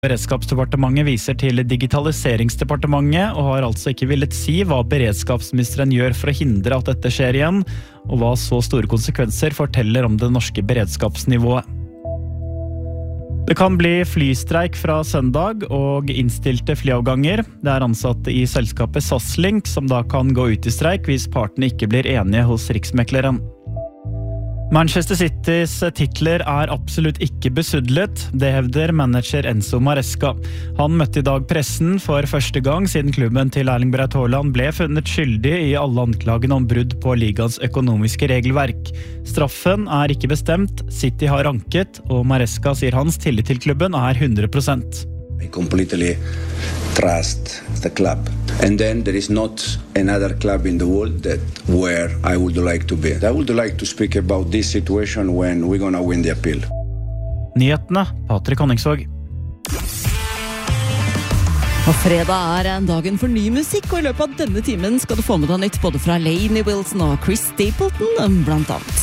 Beredskapsdepartementet viser til Digitaliseringsdepartementet og har altså ikke villet si hva beredskapsministeren gjør for å hindre at dette skjer igjen, og hva så store konsekvenser forteller om det norske beredskapsnivået. Det kan bli flystreik fra søndag og innstilte flyavganger. Det ansatte i selskapet SAS-Link som da kan gå ut i streik hvis partene ikke blir enige hos Riksmekleren. Manchester Citys titler absolutt ikke besudlet, det hevder manager Enzo Maresca. Han møtte i dag pressen for første gang siden klubben til Erling Braut Haaland ble funnet skyldig i alle anklagene om brudd på ligaens økonomiske regelverk. Straffen ikke bestemt, City har anket, og Maresca sier hans tillit til klubben 100%. I completely trust the club. And then there is not another club in the world where I would like to be. I would like to speak about this situation when we're gonna win the appeal. Nyhetene, Patrick Honningsvåg. Og fredag en dagen for ny musikk, og i løpet av denne timen skal du få med deg nytt både fra Lainey Wilson og Chris Stapleton, blant annet.